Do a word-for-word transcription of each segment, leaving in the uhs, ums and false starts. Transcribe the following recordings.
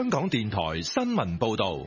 香港電台新聞報道。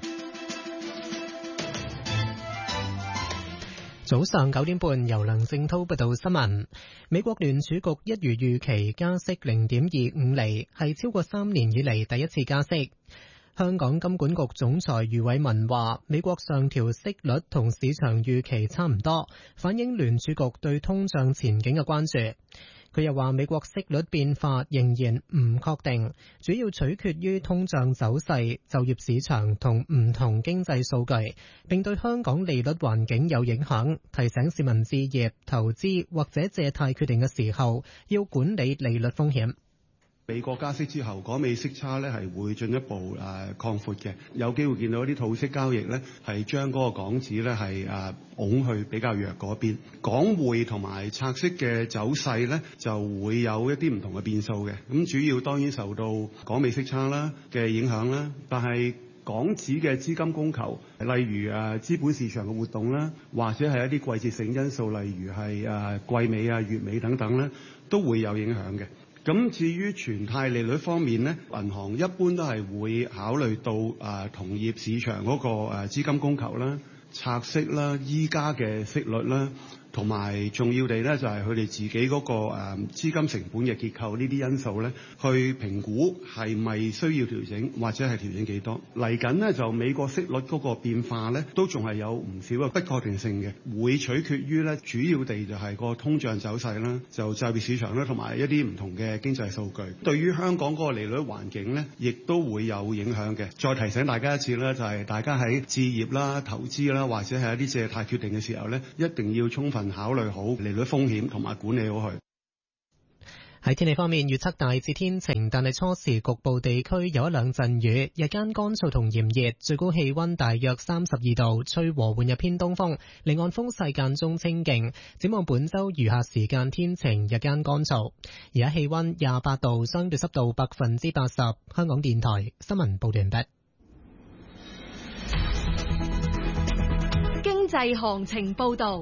早上九點半，由梁正濤報道新聞。美國聯儲局一如預期加息零點二五厘，係超過三年以嚟第一次加息。香港金管局總裁余偉文話，美國上調息率同市場預期差唔多，反映聯儲局對通脹前景嘅關注。佢又話，美國息率變化仍然唔確定，主要取決於通脹走勢、就業市場同唔同經濟數據，並對香港利率環境有影響，提醒市民置業、投資或者借貸決定嘅時候，要管理利率風險。 美國加息之後，港美息差咧係會進一步誒擴闊嘅，有機會見到一啲套息交易咧係將嗰個港紙咧係誒拱去比較弱嗰邊，港匯同埋拆息嘅走勢咧就會有一啲唔同嘅變數嘅。咁主要當然受到港美息差啦嘅影響啦，但係港紙嘅資金供求，例如誒資本市場嘅活動啦，或者係一啲季節性因素，例如係誒季尾啊、月尾等等咧，都會有影響嘅。咁至於存貸利率方面咧，銀行一般都係會考慮到誒同業市場嗰個誒資金供求啦、拆息啦、依家嘅息率啦，同埋重要地咧就係佢哋自己嗰個誒資金成本嘅結構呢啲因素咧，去評估係咪需要調整或者係調整幾多。嚟緊呢，就美國息率嗰個變化咧，都仲係有唔少嘅不確定性嘅，會取決於咧主要地就係個通脹走勢啦，就就業市場啦，同埋一啲唔同嘅經濟數據。對於香港嗰個利率環境咧，亦都會有影響嘅。再提醒大家一次咧，就係大家喺置業啦、投資啦，或者係一啲借貸決定嘅時候咧，一定要充分考慮好利率風險同埋管理好佢。 喺天氣方面，預測大致天晴，但係初時局部地區有一兩陣雨，日間乾燥同炎熱，最高氣溫大約三十二度，吹和緩日偏東風，離岸風勢間中清勁。展望本周餘下時間天晴，日間乾燥。而家氣溫廿八度，相對濕度百分之八十。香港電台新聞報道完畢。 經濟行情報道。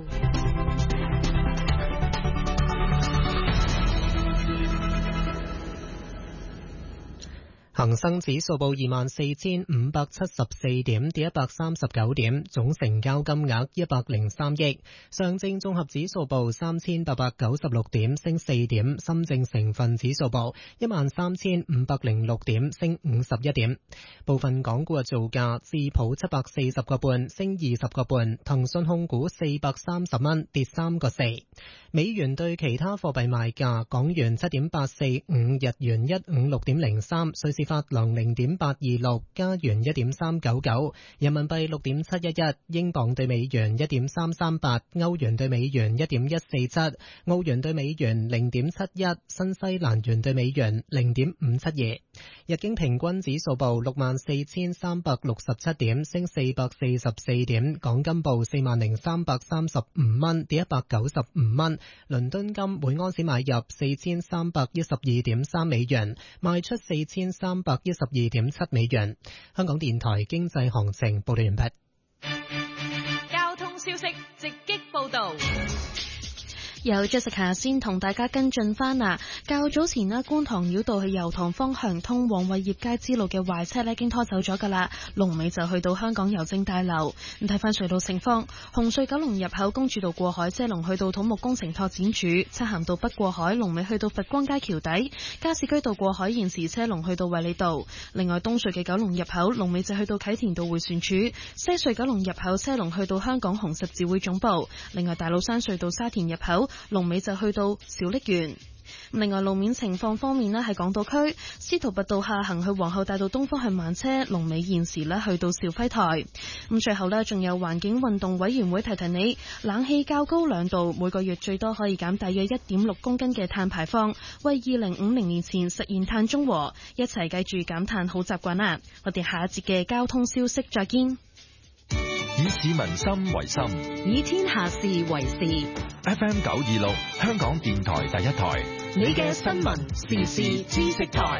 恒生指數報二萬四千五百七十四點，跌一百三十九點，總成交金額一百零三億。上證綜合指數報三千八百九十六點，升四點。深證成分指數報一萬三千五百零六點，升五十一點。部分港股嘅造價：智普七百四十個半，升二十個半；騰訊控股四百三十蚊，跌三個四。美元對其他貨幣賣價：港元七點八四五，日元一五六點零三，瑞士法郎零點八二六，加元一點三九九，人民幣六點七一一，英鎊對美元一點三三八，歐元對美元一點一四七，澳元對美元零點七一，新西蘭元對美元零點五七二。日經平均指數報六萬四千三百六十七點，升四百四十四點。港金報四萬零三百三十五蚊，跌一百九十五蚊。倫敦金每安士買入四千三百一十二點三美元，賣出四千三百一十二點七美元。香港電台經濟行情報道完畢。 交通消息直擊報道。 有 Jessica 先同大家跟進翻啊！較早前呢，觀塘繞道去油塘方向通往偉業街支路嘅壞車呢，已經拖走咗噶啦。龍尾就去到香港郵政大樓。咁睇翻隧道情況，紅隧九龍入口公主道過海車龍去到土木工程拓展署，漆咸道北過海龍尾去到佛光街橋底，加士居道過海現時車龍去到衛理道。另外東隧嘅九龍入口龍尾就去到啟田道迴旋處，西隧九龍入口車龍去到香港紅十字會總部。另外大老山隧道沙田入口龍尾就去到小瀝源。另外路面情況方面呢，係港島區司徒拔道下行去皇后大道東方向慢車，龍尾現時呢去到兆輝台。咁最後呢，仲有環境運動委員會提提你，冷氣較高兩度，每個月最多可以減大約一點六公斤嘅碳排放，為二零五零年前實現碳中和。一齊記住減碳好習慣啦！我哋下一節嘅交通消息再見。 以市民心為心， 以天下事為事。 F M 九二六，香港電台第一台， 你嘅新聞時事知識台。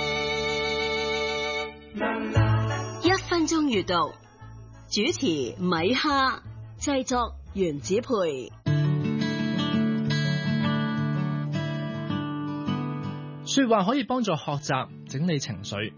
一分鐘閱讀，主持米哈，製作原子培。 說話可以幫助學習整理情緒。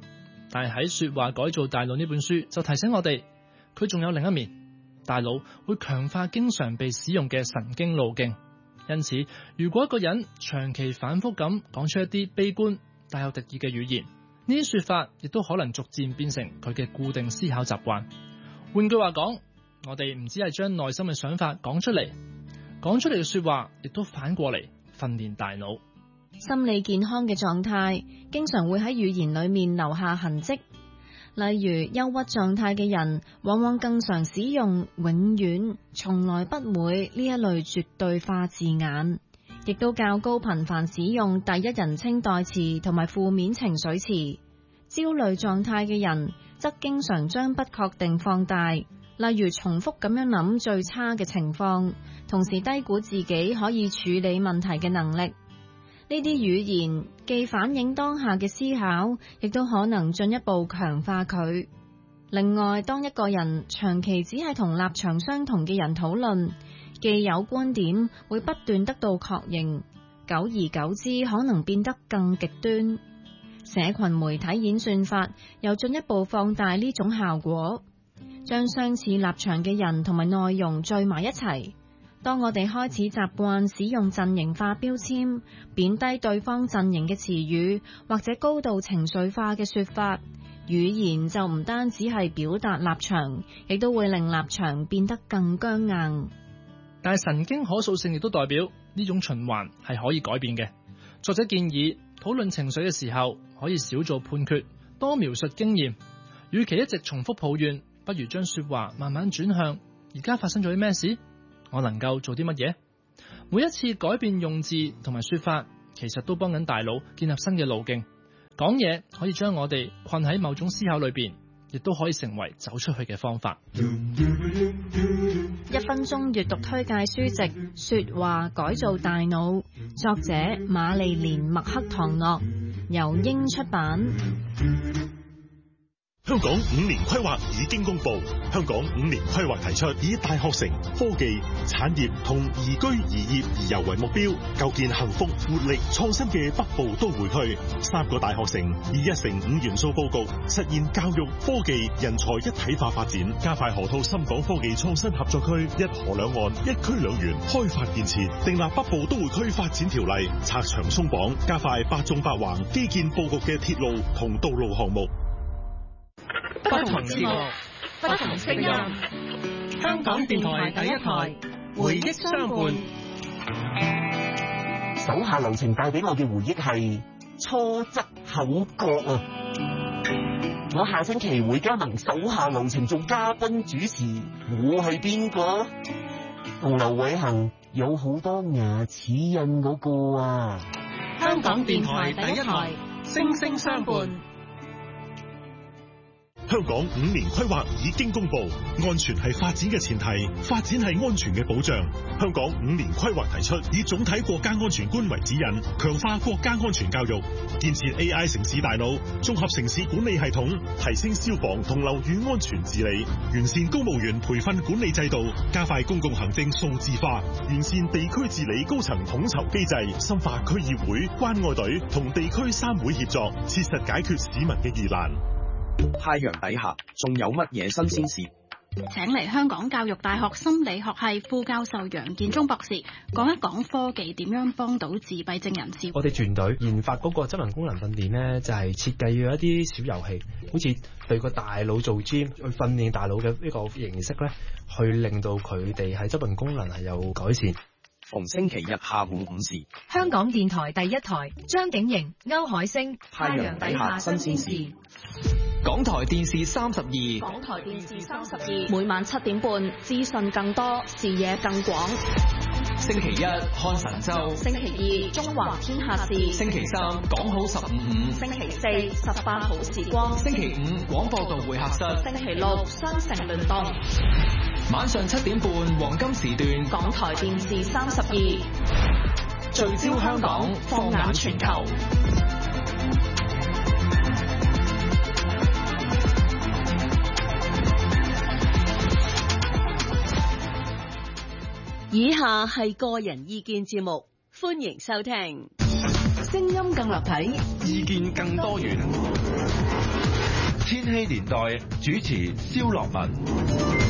但係喺說話改造大腦呢本書就提醒我哋，佢仲有另一面，大腦會強化經常被使用嘅神經路徑。因此，如果一個人長期反覆咁講出一啲悲觀、帶有敵意嘅語言，呢啲說法亦都可能逐漸變成佢嘅固定思考習慣。換句話講，我哋唔只係將內心嘅想法講出嚟，講出嚟嘅說話亦都反過嚟訓練大腦。 心理健康嘅狀態經常會喺語言裏面留下痕跡，例如憂鬱狀態嘅人往往更常使用永遠、從來不會呢一類絕對化字眼，亦都較高頻繁使用第一人稱代詞同埋負面情緒詞。焦慮狀態嘅人則經常將不確定放大，例如重複咁樣諗最差嘅情況，同時低估自己可以處理問題嘅能力。呢啲語言既反映當下嘅思考，亦都可能進一步強化佢。另外，當一個人長期只係同立場相同嘅人討論，既有觀點會不斷得到確認，久而久之可能變得更極端。社群媒體演算法又進一步放大呢種效果，將相似立場嘅人同埋內容聚埋一齊。當我哋開始習慣使用陣營化標籤，貶低對方陣營嘅詞語，或者高度情緒化嘅說法，語言就唔單止係表達立場，亦都會令立場變得更僵硬。 但係神經可塑性亦都代表呢種循環係可以改變嘅。作者建議討論情緒嘅時候，可以少做判決，多描述經驗。與其一直重複抱怨，不如將說話慢慢轉向而家發生咗啲咩事，我能夠做啲乜嘢？每一次改變用字同埋說法，其實都幫緊大腦建立新嘅路徑。講嘢可以將我哋困喺某種思考裏邊，亦都可以成為走出去嘅方法。 一分鐘閱讀推介書籍《說話改造大腦》，作者瑪麗蓮麥克唐諾，由英出版。 香港五年規劃已經公布，香港五年規劃提出以大學城、科技、產業同宜居宜業宜遊為目標，構建幸福、活力、創新嘅北部都會區。三個大學城以一城五元素佈局，實現教育、科技、人才一體化發展，加快河套深港科技創新合作區，一河兩岸、一區兩園開發建設，訂立北部都會區發展條例，拆牆鬆綁，加快八縱八橫基建佈局嘅鐵路同道路項目。 不同節目，不同聲音。香港電台第一台，回憶相伴。 手下留情帶俾我嘅回憶係初則口角啊！我下星期會加盟手下留情做嘉賓主持，我係邊個？同劉偉恒有好多牙齒印嗰個啊！ 香港電台第一台，聲聲相伴。 香港五年規劃已經公布，安全係發展嘅前提，發展係安全嘅保障。香港五年規劃提出，以總體國家安全觀為指引，強化國家安全教育，建設 A I 城市大腦，綜合城市管理系統，提升消防同樓宇安全治理，完善公務員培訓管理制度，加快公共行政數字化，完善地區治理高層統籌機制，深化區議會、關愛隊同地區三會協作，切實解決市民嘅疑難。 太陽底下仲有乜嘢新鮮事？ 請嚟香港教育大學心理學系副教授楊建忠博士講一講科技點樣幫到自閉症人士。 我哋團隊研發嗰個執行功能訓練呢，就係設計咗一啲小遊戲，好似對個大腦做 gym 去訓練大腦嘅呢個形式咧，去令到佢哋喺執行功能係有改善。 逢星期日下午五時， 香港電台第一台，張景瑩、歐海星， 太陽底下新鮮事。 港台電視三十二， 港台電視三十二，每晚七點半，資訊更多，視野更廣。 星期一看神州， 星期二中華天下事， 星期三講好十五五， 星期四十八好時光， 星期五廣播道會客室， 星期六雙城聯動。 晚上七點半黃金時段， 港台電視三十二， 聚焦香港，放眼全球。 以下係個人意見節目，歡迎收聽。 聲音更立體， 意見更多元。 禧年代主持蕭樂文。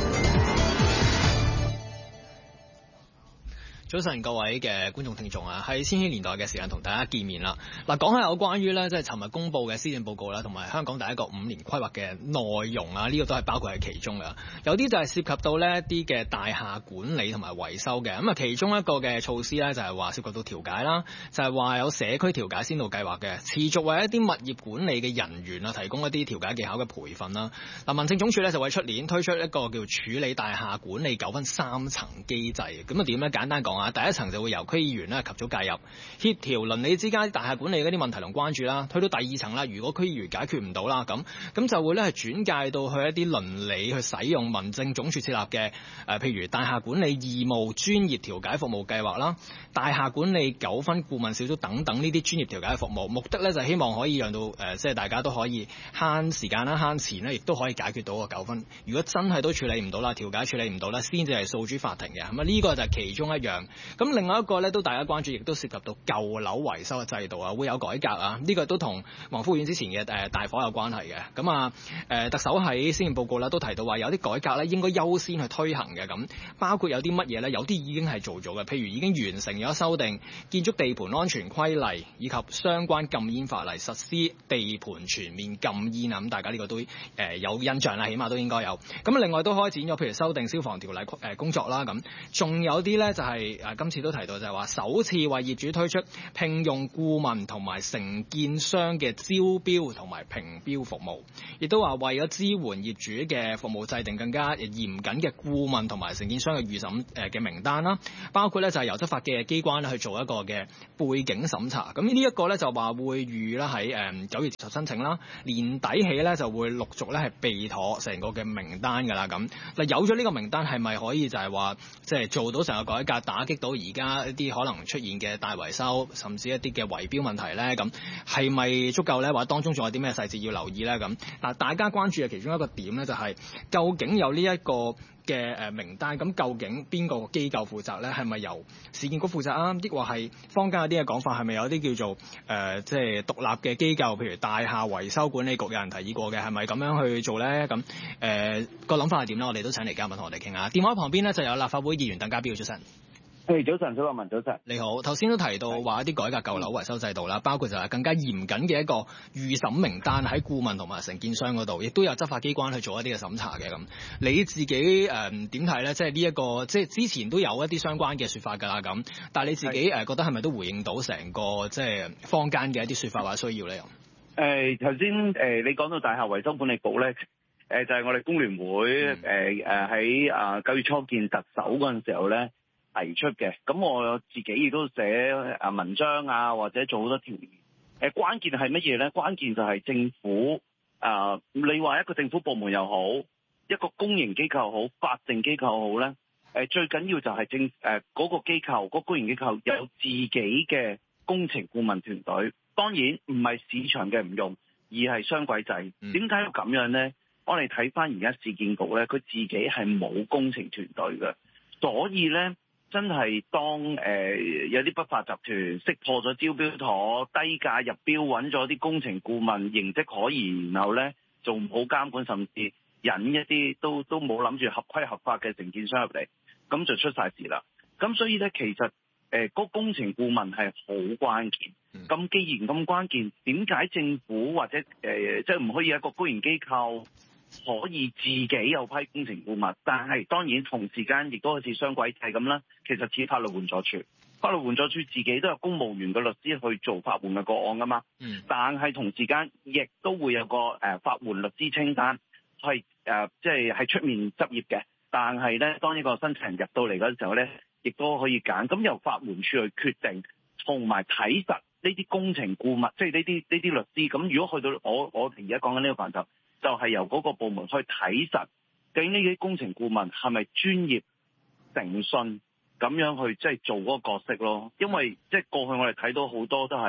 早晨各位嘅觀眾聽眾啊，喺千禧年代嘅時間同大家見面啦。嗱，講下有關於咧，即係尋日公布嘅施政報告啦，同埋香港第一個五年規劃嘅內容啊，呢、這個都係包括喺其中嘅。有啲就係涉及到呢一啲嘅大廈管理同埋維修嘅。咁啊，其中一個嘅措施咧就係話涉及到調解啦，就係、是、話有社區調解先導計劃嘅，持續為一啲物業管理嘅人員啊提供一啲調解技巧嘅培訓啦。嗱，民政總署咧就會出年推出一個叫處理大廈管理糾紛三層機制。咁啊點咧？簡單講。第一層就會由區議員咧及早介入，協調鄰里之間大廈管理嗰啲問題同關注啦。推到第二層啦，如果區議員解決唔到啦，咁咁就會咧係轉介到去一啲鄰里去使用民政總署設立嘅誒、呃，譬如大廈管理義務專業調解服務計劃啦、大廈管理糾紛顧問小組等等呢啲專業調解服務，目的咧就係希望可以讓到誒、呃，即係大家都可以慳時間啦、慳錢咧，亦都可以解決到個糾紛。如果真係都處理唔到啦，調解處理唔到咧，先至係訴諸法庭嘅。咁啊，呢個就係其中一樣。咁另外一個咧都大家關注，亦都涉及到舊樓維修嘅制度啊，會有改革啊。呢、這個都同華富苑之前嘅誒大火有關係嘅。咁啊誒特首喺施政報告啦都提到話有啲改革咧應該優先去推行嘅。咁包括有啲乜嘢咧？有啲已經係做咗嘅，譬如已經完成咗修訂建築地盤安全規例以及相關禁煙法例，實施地盤全面禁煙啊。咁大家呢個都誒、呃、有印象啦，起碼都應該有。咁另外都開展咗譬如修訂消防條例誒工作啦。咁仲有啲咧就係、是、誒今次都提到就係話首次為業主推出聘用顧問同埋承建商嘅招標同埋評標服務，亦都話為咗支援業主嘅服務制定更加嚴謹嘅顧問同埋承建商嘅預審誒嘅名單啦，包括咧就係由執法嘅機關咧去做一個嘅背景審查。咁呢一個咧就話會預啦喺誒九月接受申請啦，年底起咧就會陸續咧係備妥成個嘅名單㗎啦。咁嗱有咗呢個名單係咪可以就係話即係做到成個改革，打擊到而家一啲可能出現嘅大維修，甚至一啲嘅圍標問題咧？咁係咪足夠咧？或者當中仲有啲咩細節要留意咧？咁嗱，大家關注嘅其中一個點咧，就係究竟有呢一個嘅誒名單，咁究竟邊個機構負責咧？係咪由市建局負責啊？抑或係坊間有啲嘅講法，係咪有啲叫做誒即係獨立嘅機構，譬如大廈維修管理局有人提議過嘅，係咪咁樣去做咧？咁誒個諗法係點咧？我哋都請嚟嘉賓同我哋傾下。電話旁邊咧就有立法會議員鄧家彪，早晨。 誒，早晨，小樂文，早晨。 你好，頭先都提到話一啲改革舊樓維修制度啦，包括就係更加嚴謹嘅一個預審名單喺顧問同埋承建商嗰度，亦都有執法機關去做一啲嘅審查嘅。咁你自己誒點睇咧？即係呢一個即係之前都有一啲相關嘅説法㗎啦。咁但係你自己誒覺得係咪都回應到成個即係坊間嘅一啲説法或者需要咧？ 誒頭先誒你講到大廈維修管理局咧，誒就係、是、我哋工聯會誒誒喺啊九月初見特首嗰陣時候咧提出嘅。咁我自己亦都寫啊文章啊，或者做好多條例。誒關鍵係乜嘢咧？關鍵就係政府啊、呃，你話一個政府部門又好，一個公營機構又好，法定機構又好咧。誒最緊要就係政誒嗰、呃那個機構，嗰、那個公營機構有自己嘅工程顧問團隊。當然唔係市場嘅唔用，而係雙軌制。點解要咁樣咧？我哋睇翻而家市建局咧，佢自己係冇工程團隊嘅，所以咧真係當誒、呃、有啲不法集團識破咗招標妥，低價入標揾咗啲工程顧問，形跡可疑，然後咧做唔好監管，甚至引一啲都都冇諗住合規合法嘅承建商入嚟，咁就出晒事啦。咁所以咧，其實誒嗰、呃那個、工程顧問係好關鍵。咁既然咁關鍵，點解政府或者誒即係唔可以一個公營機構可以自己有批工程顧問？但係當然同時間亦都好似雙軌制咁啦。其實似法律援助處，法律援助處自己都有公務員嘅律師去做法援嘅個案噶嘛。嗯。但係同時間亦都會有個誒、呃、法援律師清單，係誒即係喺出面執業嘅。但係咧，當呢個申請人入到嚟嗰陣時候咧，亦都可以揀。咁由法援處去決定，同埋睇實。呢啲工程顧問，即係呢啲呢啲律師，咁如果去到我我哋而家講緊呢個範疇，就係、是、由嗰個部門去睇實，究竟呢啲工程顧問係咪專業誠信咁樣去即係做嗰個角色咯？因為即係過去我哋睇到好多都係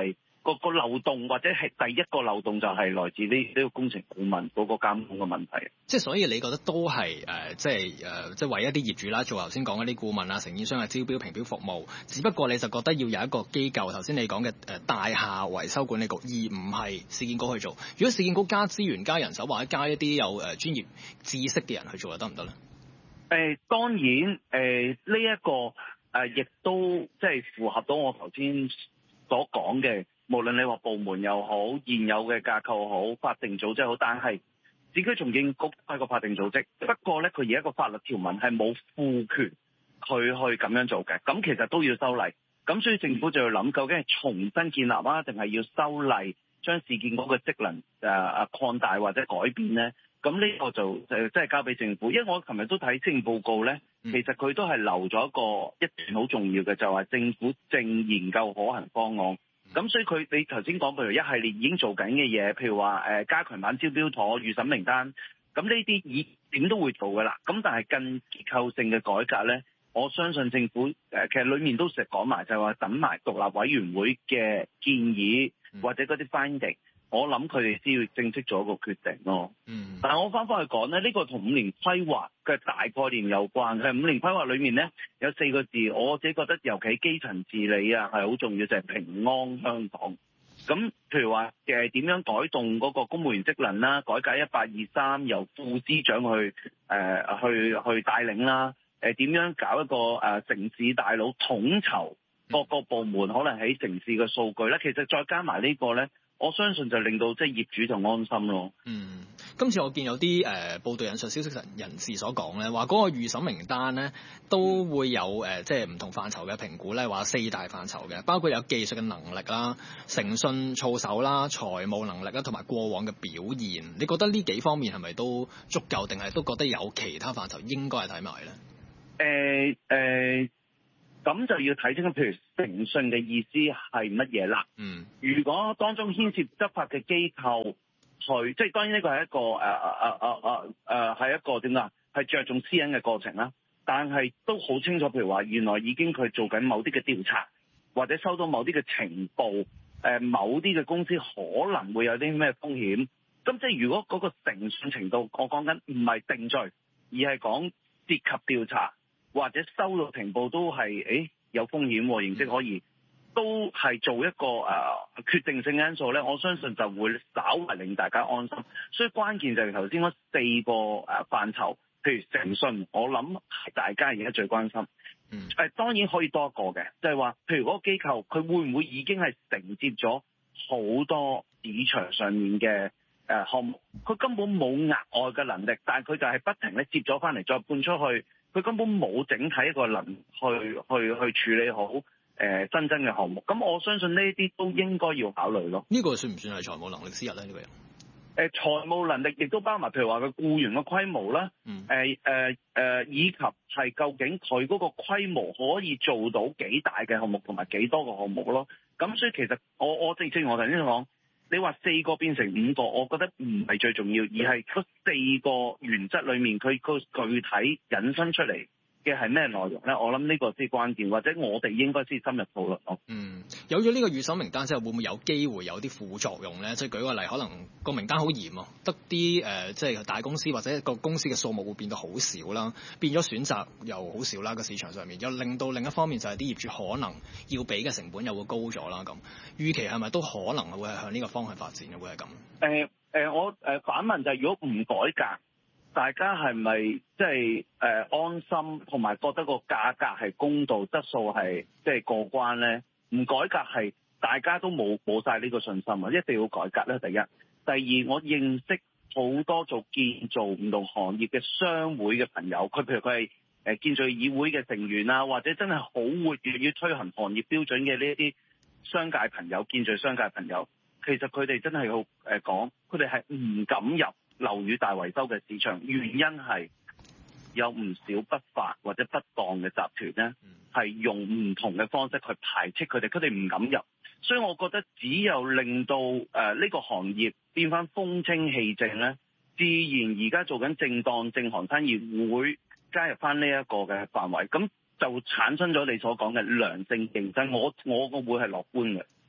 個個漏洞，或者係第一個漏洞就係來自呢呢個工程顧問嗰個監管嘅問題。 即係所以你覺得都係誒、呃，即係誒、呃，即係為一啲業主啦，做頭先講嗰啲顧問啊、承建商嘅招標評標服務。只不過你就覺得要有一個機構，頭先你講嘅誒大廈維修管理局，而唔係市建局去做。如果市建局加資源、加人手，或者加一啲有誒專業知識嘅人去做，又得唔得咧？誒、 呃，當然誒，呢、呃、一、這個誒、呃，亦都即係符合到我頭先所講嘅。無論你話部門又好，現有嘅架構好，法定組織好，但係市區重建局係個法定組織，不過咧佢而一個法律條文係冇賦權佢去咁樣做嘅，咁其實都要修例，咁所以政府就要諗究竟係重新建立啊，定係要修例將市建局嘅職能誒誒擴大或者改變咧？咁呢個就誒即係交俾政府，因為我琴日都睇施政報告咧，其實佢都係留咗一個一段好重要嘅，就係話政府正研究可行方案。咁所以佢你頭先講譬如一系列已經做緊嘅嘢，譬如話誒、呃、加強版招標妥、預審名單，咁呢啲已點都會做㗎啦。咁但係更結構性嘅改革咧，我相信政府誒、呃、其實裡面都成日講埋就係話等埋獨立委員會嘅建議或者嗰啲 finding。我諗佢哋先要正式做一個決定咯。嗯。但係我翻返去講咧，呢、這個同五年規劃嘅大概念有關。係五年規劃裏面咧有四個字，我自己覺得尤其基層治理啊係好重要，就係、是、平安香港。咁譬如話誒點樣改動嗰個公務員職能啦，改革一八二三由副司長去誒、呃、去去帶領啦。誒、呃、點樣搞一個誒、呃、城市大佬統籌各個部門可能喺城市嘅數據咧，其實再加埋呢個咧。我相信就令到即係業主就安心咯。 嗯，今次我見有啲誒、呃、報道引述消息人士所講咧，話嗰個預審名單咧都會有誒、呃、即係唔同範疇嘅評估咧，話四大範疇嘅，包括有技術嘅能力啦、誠信操守啦、財務能力啦，同埋過往嘅表現。你覺得呢幾方面係咪都足夠，定係都覺得有其他範疇應該係睇埋咧？ 誒誒、呃。呃咁就要睇清楚，譬如誠信嘅意思係乜嘢啦？嗯，如果當中牽涉執法嘅機構去，即係當然呢個係一個誒誒誒誒誒誒係一個點啊？係着重私隱嘅過程啦。但係都好清楚，譬如話原來已經佢做緊某啲嘅調查，或者收到某啲嘅情報，誒、呃、某啲嘅公司可能會有啲咩風險。咁即係如果嗰個誠信程度，我講緊唔係定罪，而係講涉及調查。或者收到情報都係，誒有風險，形式可疑，都係做一個誒、呃、決定性因素咧。我相信就會稍為令大家安心。所以關鍵就係頭先嗰四個誒範疇，譬如誠信，我諗係大家而家最關心。嗯，誒當然可以多一個嘅，就係話，譬如嗰個機構，佢會唔會已經係承接咗好多市場上面嘅誒項目？佢根本冇額外嘅能力，但係佢就係不停咧接咗翻嚟，再搬出去。佢根本冇整體一個能去去去處理好誒、呃、新增嘅項目，咁我相信呢啲都應該要考慮咯。 呢個算唔算係財務能力之一咧？呢、呢個人誒財務能力亦都包埋，譬如話佢僱員嘅規模啦，誒誒誒，以及係究竟佢嗰個規模可以做到幾大嘅項目同埋幾多個項目咯。咁所以其實我我正正我頭先講。你話四個變成五個，我覺得唔係最重要，而係嗰四個原則裏面，佢個具體引申出嚟嘅係咩內容咧？我諗呢個先關鍵，或者我哋應該先深入討論咯。 嗯，有咗呢個預審名單之後，會唔會有機會有啲副作用咧？即係舉個例，可能個名單好嚴啊，得啲誒，即係大公司或者個公司嘅數目會變到好少啦，變咗選擇又好少啦，個市場上面，又令到另一方面就係啲業主可能要俾嘅成本又會高咗啦。咁預期係咪都可能會係向呢個方向發展嘅？會係咁？ 誒誒，我誒反問就係，如果唔改革，大家係咪即係誒安心，同埋覺得個價格係公道，質素係即係過關咧？唔改革係大家都冇冇晒呢個信心啊！一定要改革咧。第一，第二，我認識好多做建造唔同行業嘅商會嘅朋友，佢譬如佢係誒建造議會嘅成員啊，或者真係好活躍於推行行業標準嘅呢一啲商界朋友、建造商界朋友，其實佢哋真係好誒講，佢哋係唔敢入樓宇大維修嘅市場，原因係有唔少不法或者不當嘅集團咧，係用唔同嘅方式去排斥佢哋，佢哋唔敢入。所以我覺得只有令到誒呢、呃這個行業變翻風清氣正咧，自然而家做緊正當正行生意會加入翻呢一個嘅範圍，咁就產生咗你所講嘅良性競爭。我我個會係樂觀嘅。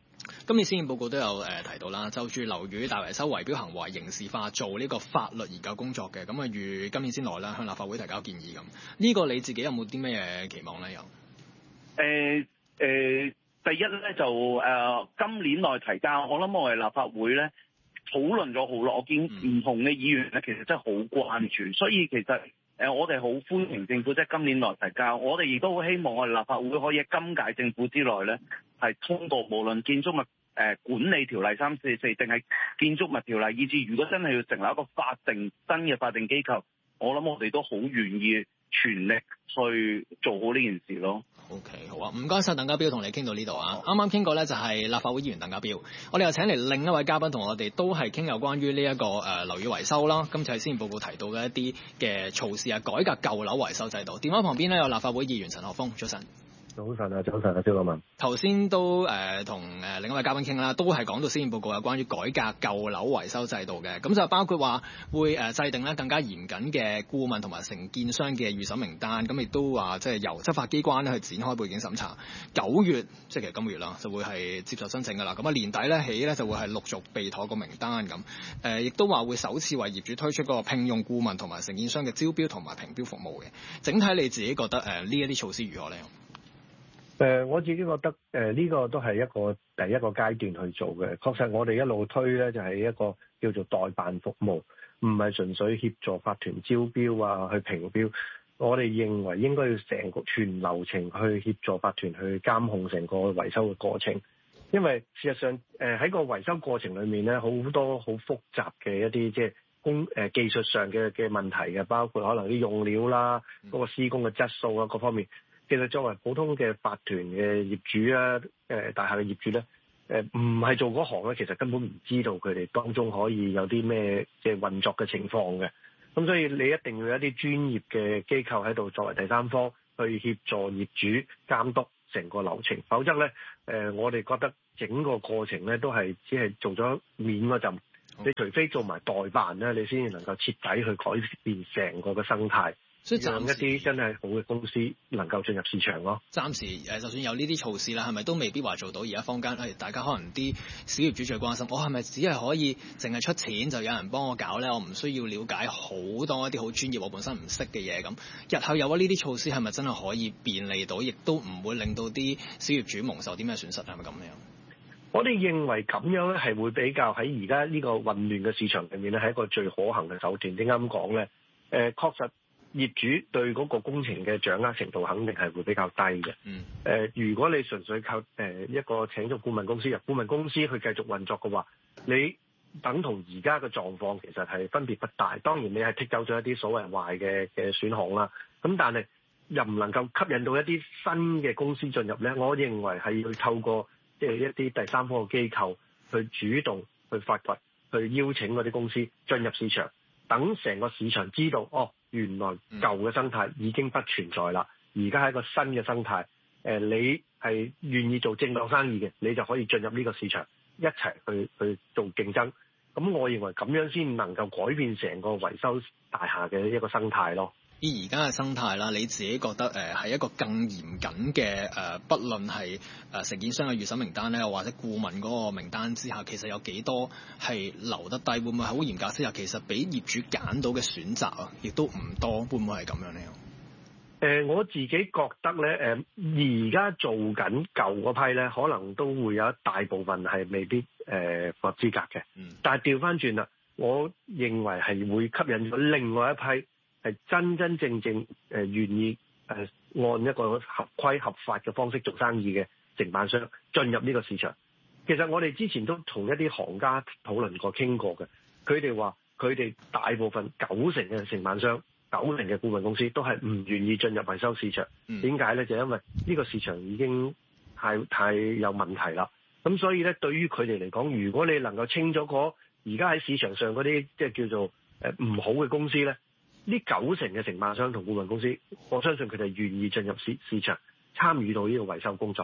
今年施政報告都有誒、呃、提到啦，就住樓宇大維修圍標行為刑事化做呢個法律研究工作嘅，咁啊預今年之內啦向立法會提交建議咁。呢、這個你自己有冇啲咩嘢期望咧？有誒誒，第一咧就誒、呃、今年內提交，我諗我哋立法會咧討論咗好耐，我見唔同嘅議員咧其實真係好關注，所以其實誒、呃、我哋好歡迎政府即係今年內提交，我哋亦都好希望我哋立法會可以喺今屆政府之內咧係通過無論建築物誒、呃、管理條例三四四定係建築物條例，以至如果真係要成立一個法定新嘅法定機構，我諗我哋都好願意全力去做好呢件事咯。 OK， 好啊，唔該晒鄧家彪，同你傾到呢度啊。啱啱傾過咧就係立法會議員鄧家彪，我哋又請嚟另一位嘉賓同我哋都係傾有關於呢一個誒樓宇維修啦。今次係施政報告提到嘅一啲嘅措施啊，改革舊樓維修制度。電話旁邊咧有立法會議員陳學鋒，早晨。 早晨啊，早晨啊，蕭樂文。 頭先都誒同誒另一位嘉賓傾啦，都係講到施政報告有關於改革舊樓維修制度嘅，咁就包括話會誒制定咧更加嚴謹嘅顧問同埋承建商嘅預審名單，咁亦都話即係由執法機關咧去展開背景審查。九月即係其實今個月啦，就會係接受申請㗎啦。咁啊年底咧起咧就會係陸續備妥個名單咁。誒亦都話會首次為業主推出嗰個聘用顧問同埋承建商嘅招標同埋評標服務嘅。整體你自己覺得誒呢一啲措施如何咧？ 誒、呃，我自己覺得誒呢、呃這個都係一個第一個階段去做嘅。確實我哋一路推咧就係、是、一個叫做代辦服務，唔係純粹協助法團招標啊去評標。我哋認為應該要成個全流程去協助法團去監控成個維修嘅過程。因為事實上誒喺、呃、個維修過程裏面咧，好多好複雜嘅一啲即係工誒技術上嘅嘅問題嘅，包括可能啲用料啦、嗰、那個施工嘅質素啊各方面。其實作為普通嘅法團嘅業主啊，誒、呃、大廈嘅業主咧，誒唔係做嗰行咧，其實根本唔知道佢哋當中可以有啲咩即係運作嘅情況嘅。咁所以你一定要有一啲專業嘅機構喺度作為第三方去協助業主監督成個流程，否則咧誒、呃、我哋覺得整個過程咧都係只係做咗面嗰陣，你除非做埋代辦咧，你先至能夠徹底去改變成個嘅生態。 所以暫時一啲真係好嘅公司能夠進入市場咯。 暫時誒，就算有呢啲措施啦，係咪都未必話做到？而家坊間誒，大家可能啲小業主最關心，我係咪只係可以淨係出錢就有人幫我搞咧？我唔需要了解好多一啲好專業我本身唔識嘅嘢咁。日後有咗呢啲措施，係咪真係可以便利到，亦都唔會令到啲小業主蒙受啲咩損失？係咪咁樣？ 我哋認為咁樣咧係會比較喺而家呢個混亂嘅市場入面咧係一個最可行嘅手段。點解咁講咧？誒、呃，確實。業主對嗰個工程嘅掌握程度肯定係會比較低嘅。嗯。誒、呃，如果你純粹靠誒、呃、一個請咗顧問公司入顧問公司去繼續運作嘅話，你等同而家嘅狀況其實係分別不大。當然你係剔走咗一啲所謂壞嘅嘅選項啦。咁但係又唔能夠吸引到一啲新嘅公司進入咧。我認為係要透過即係一啲第三方嘅機構去主動去發掘、去邀請嗰啲公司進入市場，等成個市場知道哦。原來舊嘅生態已經不存在啦，而家係一個新嘅生態。誒、呃，你係願意做正當生意嘅，你就可以進入呢個市場，一齊去去做競爭。咁我認為咁樣先能夠改變成個維修大廈嘅一個生態咯。 以而家嘅生態啦，你自己覺得誒係、呃、一個更嚴謹嘅誒，不論係誒承建商嘅預審名單咧，或者顧問嗰個名單之下，其實有幾多係留得低？會唔會好嚴格之下，其實俾業主揀到嘅選擇啊，亦都唔多？會唔會係咁樣咧？ 誒、呃，我自己覺得咧，誒而家做緊舊嗰批咧，可能都會有一大部分係未必誒符合資格嘅。嗯。但係調翻轉啦，我認為係會吸引咗另外一批。係真真正正誒、呃、願意誒、呃、按一個合規合法嘅方式做生意嘅承辦商進入呢個市場。其實我哋之前都同一啲行家討論過、傾過嘅，佢哋話佢哋大部分九成嘅承辦商、九成嘅顧問公司都係唔願意進入維修市場。點解咧？就因為呢個市場已經太太有問題啦。咁所以咧，對於佢哋嚟講，如果你能夠清咗嗰而家喺市場上嗰啲即係叫做誒唔好嘅公司咧。呢九成嘅承辦商同顧問公司，我相信佢哋願意進入市市場參與到呢個維修工作嘅。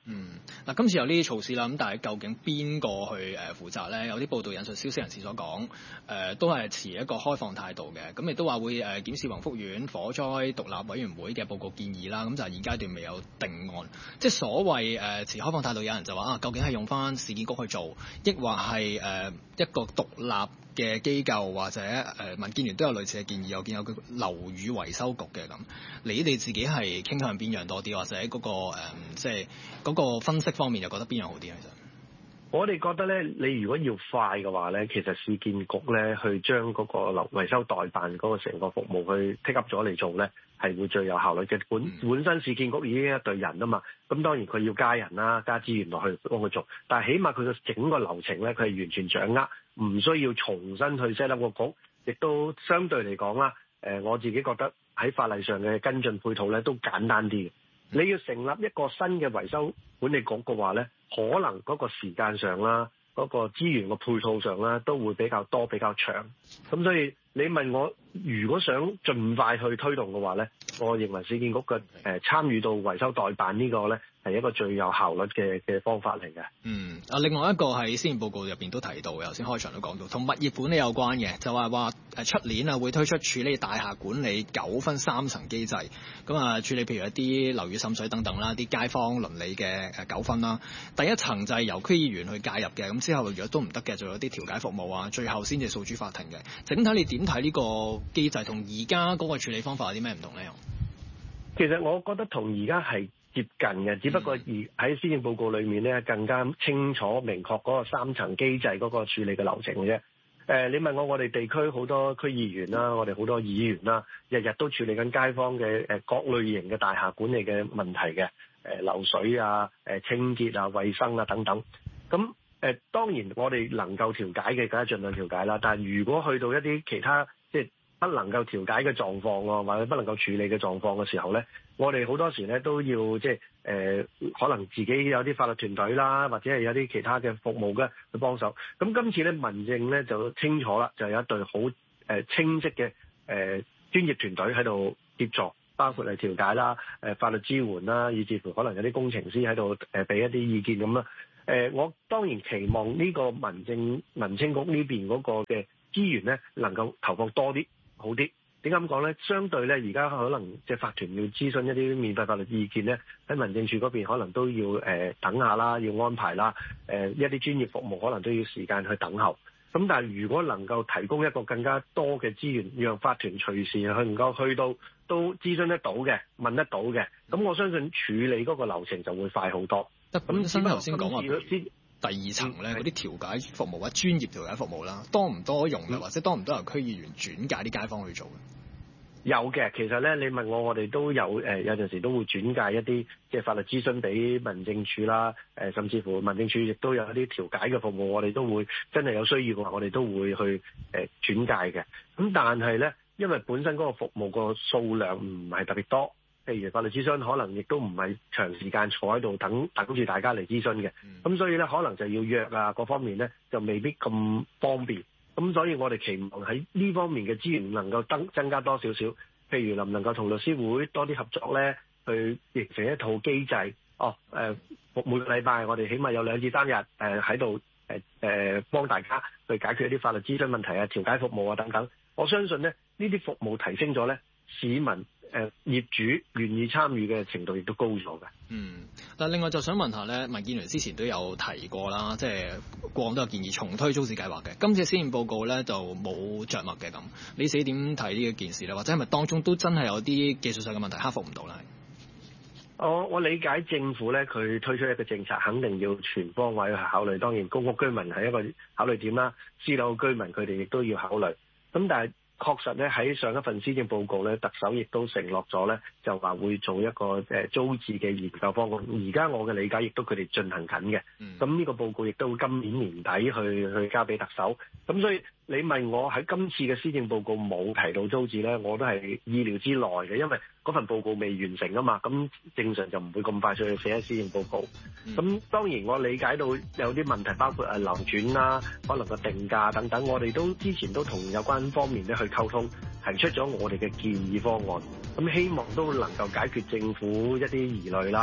嗯，嗱，今次有呢啲措施啦，咁但係究竟邊個去誒負責咧？有啲報道引述消息人士所講，誒、呃、都係持一個開放態度嘅，咁亦都話會誒檢視宏福苑火災獨立委員會嘅報告建議啦，咁就係現階段未有定案。即係所謂誒、呃、持開放態度，有人就話啊，究竟係用翻市建局去做，抑或係誒、呃、一個獨立嘅機構，或者誒、呃、民建聯都有類似嘅建議，我見有個樓宇維修局嘅咁，你哋自己係傾向邊樣多啲，或者嗰、那個、呃、即係嗰、那個分析方面又覺得邊樣好啲其實？ 我哋覺得咧，你如果要快嘅話咧，其實市建局咧去將嗰個樓維修代辦嗰個成個服務去 take up 咗嚟做咧，係會最有效率嘅。本本身市建局已經一隊人啊嘛，咁當然佢要加人啦，加資源落去幫佢做，但係起碼佢嘅整個流程咧，佢係完全掌握，唔需要重新去 set up 個局，亦都相對嚟講啦，誒我自己覺得喺法例上嘅跟進配套咧都簡單啲嘅。你要成立一個新嘅維修管理局嘅話咧，可能嗰個時間上啦，嗰個資源嘅配套上啦，都會比較多比較長。咁所以你問我，如果想盡快去推動嘅話咧，我認為市建局嘅誒參與到維修代辦呢個咧，係一個最有效率嘅嘅方法嚟嘅。 嗯，啊，另外一個喺施政報告入邊都提到嘅，頭先開場都講到，同物業管理有關嘅，就話話誒出年啊會推出處理大廈管理糾紛三層機制，咁啊處理譬如一啲樓宇滲水等等啦，啲街坊鄰里嘅誒糾紛啦。第一層就係由區議員去介入嘅，咁之後如果都唔得嘅，就有啲調解服務啊，最後先至訴諸法庭嘅。整體你點睇呢個機制同而家嗰個處理方法有啲咩唔同咧？ 其實我覺得同而家係接近嘅，只不過而喺施政報告裏面咧更加清楚明確嗰個三層機制嗰個處理嘅流程嘅啫。誒、呃，你問我，我哋地區好多區議員啦，我哋好多議員啦，日日都處理緊街坊嘅誒各類型嘅大廈管理嘅問題嘅，誒、呃、漏水啊、誒清潔啊、衛生啊等等。咁誒、呃、當然我哋能夠調解嘅，梗係盡量調解啦。但係如果去到一啲其他即係不能夠調解嘅狀況喎，或者不能夠處理嘅狀況嘅時候咧，我哋好多時咧都要即係誒，可能自己有啲法律團隊啦，或者係有啲其他嘅服務嘅去幫手。咁今次咧民政咧就清楚啦，就有一隊好誒清晰嘅誒、呃、專業團隊喺度協助，包括係調解啦、誒、呃、法律支援啦，以至乎可能有啲工程師喺度誒俾一啲意見咁啦。誒、呃，我當然期望呢個民政民青局呢邊嗰個嘅資源咧能夠投放多啲。好啲，點解咁講咧？相對咧，而家可能即係法團要諮詢一啲免費法律意見咧，喺民政處嗰邊可能都要誒、呃、等下啦，要安排啦，誒、呃、一啲專業服務可能都要時間去等候。咁但係如果能夠提供一個更加多嘅資源，讓法團隨時去能夠去到都諮詢得到嘅、問得到嘅，咁我相信處理嗰個流程就會快好多。 咁先頭先講話第二層咧，嗰啲調解服務或者專業調解服務啦，多唔多用嘅，或者多唔多由區議員轉介啲街坊去做嘅？ 有嘅，其實咧，你問我，我哋都有誒、呃，有陣時都會轉介一啲即係法律諮詢俾民政處啦，誒、呃，甚至乎民政處亦都有一啲調解嘅服務，我哋都會真係有需要嘅話，我哋都會去誒、呃、轉介嘅。咁但係咧，因為本身嗰個服務個數量唔係特別多。譬如法律諮詢可能亦都唔係長時間坐喺度等等住大家嚟諮詢嘅，咁、嗯、所以咧可能就要約啊各方面咧就未必咁方便，咁所以我哋期望喺呢方面嘅資源能夠增增加多少少，譬如能唔能夠同律師會多啲合作咧，去形成一套機制，哦誒、呃、每個禮拜我哋起碼有兩至三日誒喺度誒誒幫大家去解決一啲法律諮詢問題啊、調解服務啊等等，我相信咧呢啲服務提升咗咧，市民。誒、呃、業主願意參與嘅程度亦都高咗嘅。 嗯，但另外就想問下咧，民建聯之前都有提過啦，即係過往都有建議重推租置計劃嘅。今次施政報告咧就冇着墨嘅咁，你自己點睇呢一件事咧？或者係咪當中都真係有啲技術上嘅問題克服唔到咧？ 我我理解政府咧，佢推出一個政策，肯定要全方位去考慮。當然，公屋居民係一個考慮點啦，私樓居民佢哋亦都要考慮。咁但係確實咧喺上一份施政報告咧，特首亦都承諾咗咧，就話會做一個誒租置嘅研究方案。而家我嘅理解亦都佢哋進行緊嘅。咁、嗯、呢個報告亦都會今年年底去去交俾特首。咁所以你問我喺今次嘅施政報告冇提到租置咧，我都係意料之內嘅，因為嗰份報告未完成啊嘛。咁正常就唔會咁快速去寫喺施政報告。咁、嗯、當然我理解到有啲問題，包括誒流轉啦，可能個定價等等，我哋都之前都同有關方面咧去溝通，提出咗我哋嘅建議方案。咁希望都能夠解決政府一啲疑慮啦。咁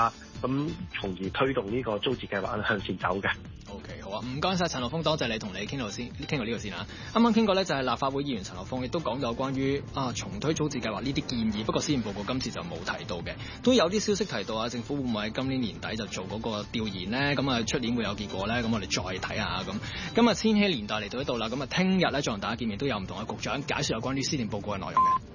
咁從而推動呢個租置計劃向前走嘅。 OK， 好啊，唔該晒陳學鋒，多謝你同你傾到先，傾到呢個先啊。啱啱傾過咧就係立法會議員陳學鋒，亦都講咗關於啊重推租置計劃呢啲建議，不過施政報告今次就冇提到嘅，都有啲消息提到啊，政府會唔會喺今年年底就做嗰個調研呢？咁啊出年會有結果咧，咁我哋再睇下咁。今日千禧年代嚟到呢度啦，咁啊聽日咧再同大家見面都有唔同嘅局長解説有關於施政報告嘅內容嘅。